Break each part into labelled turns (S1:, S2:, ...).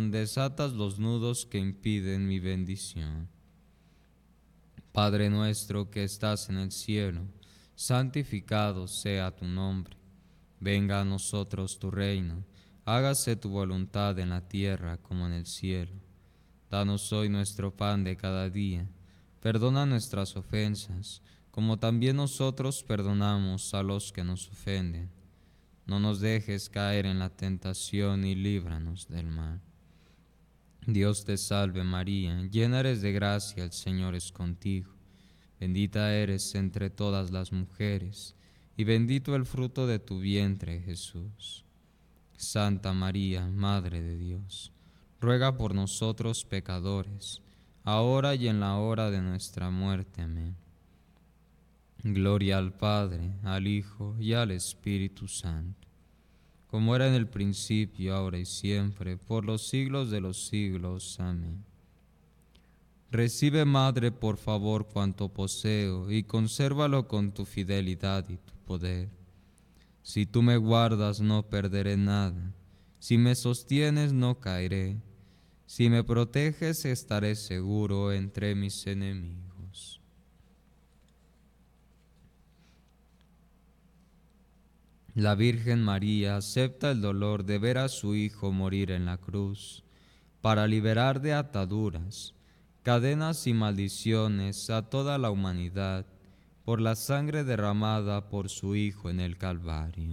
S1: intercesión desatas los nudos que impiden mi bendición. Padre nuestro que estás en el cielo, santificado sea tu nombre. Venga a nosotros tu reino, hágase tu voluntad en la tierra como en el cielo. Danos hoy nuestro pan de cada día. Perdona nuestras ofensas, como también nosotros perdonamos a los que nos ofenden. No nos dejes caer en la tentación y líbranos del mal. Dios te salve María, llena eres de gracia, el Señor es contigo. Bendita eres entre todas las mujeres, y bendito el fruto de tu vientre, Jesús. Santa María, Madre de Dios, ruega por nosotros pecadores, ahora y en la hora de nuestra muerte. Amén. Gloria al Padre, al Hijo y al Espíritu Santo, como era en el principio, ahora y siempre, por los siglos de los siglos. Amén. Recibe, Madre, por favor, cuanto poseo, y consérvalo con tu fidelidad y tu poder. Si tú me guardas, no perderé nada. Si me sostienes, no caeré. Si me proteges, estaré seguro entre mis enemigos. La Virgen María acepta el dolor de ver a su Hijo morir en la cruz, para liberar de ataduras, cadenas y maldiciones a toda la humanidad, por la sangre derramada por su Hijo en el Calvario.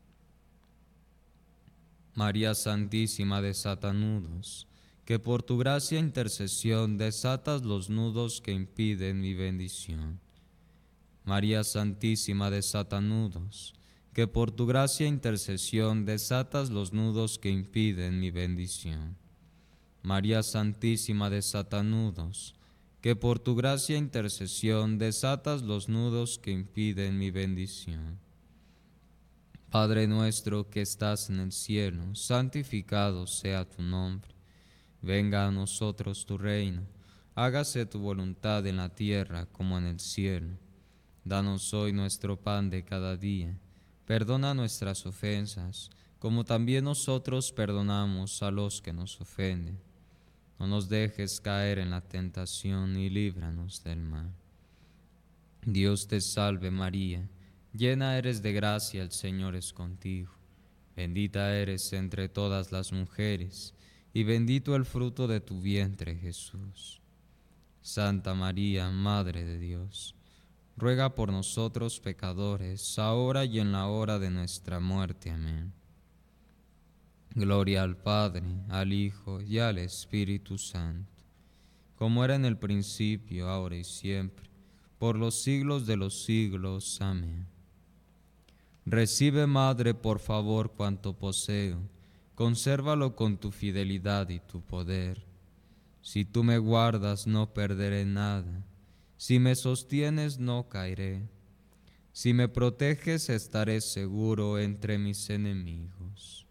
S1: María Santísima, desata nudos, que por tu gracia e intercesión desatas los nudos que impiden mi bendición. María Santísima, desata nudos, que por tu gracia e intercesión desatas los nudos que impiden mi bendición. María Santísima, desata nudos, que por tu gracia e intercesión desatas los nudos que impiden mi bendición. Padre nuestro que estás en el cielo, santificado sea tu nombre. Venga a nosotros tu reino, hágase tu voluntad en la tierra como en el cielo. Danos hoy nuestro pan de cada día. Perdona nuestras ofensas, como también nosotros perdonamos a los que nos ofenden. No nos dejes caer en la tentación y líbranos del mal. Dios te salve María, llena eres de gracia, el Señor es contigo. Bendita eres entre todas las mujeres, y bendito el fruto de tu vientre, Jesús. Santa María, Madre de Dios, ruega por nosotros pecadores, ahora y en la hora de nuestra muerte. Amén. Gloria al Padre, al Hijo y al Espíritu Santo, como era en el principio, ahora y siempre, por los siglos de los siglos. Amén. Recibe, Madre, por favor, cuanto poseo, consérvalo con tu fidelidad y tu poder. Si tú me guardas, no perderé nada. Si me sostienes, no caeré. Si me proteges, estaré seguro entre mis enemigos.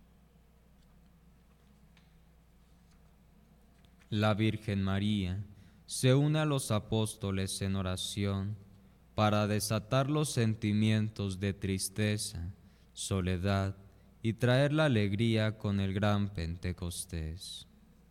S1: La Virgen María se une a los apóstoles en oración para desatar los sentimientos de tristeza, soledad y traer la alegría con el gran Pentecostés.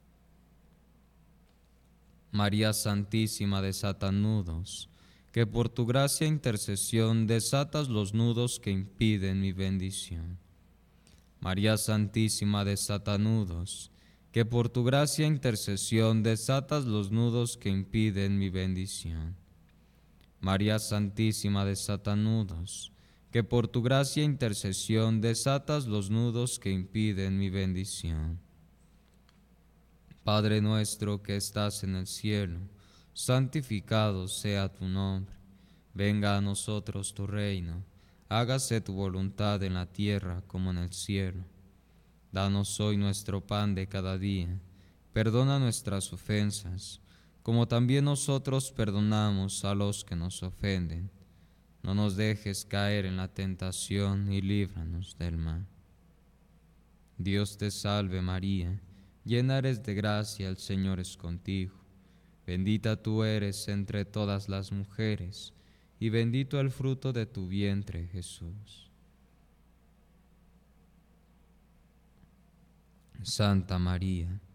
S1: María Santísima, desata nudos, que por tu gracia e intercesión desatas los nudos que impiden mi bendición. María Santísima, desata nudos, que por tu gracia e intercesión desatas los nudos que impiden mi bendición. María Santísima, desata nudos, que por tu gracia e intercesión desatas los nudos que impiden mi bendición. Padre nuestro que estás en el cielo, santificado sea tu nombre. Venga a nosotros tu reino, hágase tu voluntad en la tierra como en el cielo. Danos hoy nuestro pan de cada día. Perdona nuestras ofensas, como también nosotros perdonamos a los que nos ofenden. No nos dejes caer en la tentación y líbranos del mal. Dios te salve María, llena eres de gracia, el Señor es contigo. Bendita tú eres entre todas las mujeres, y bendito el fruto de tu vientre, Jesús. Santa María,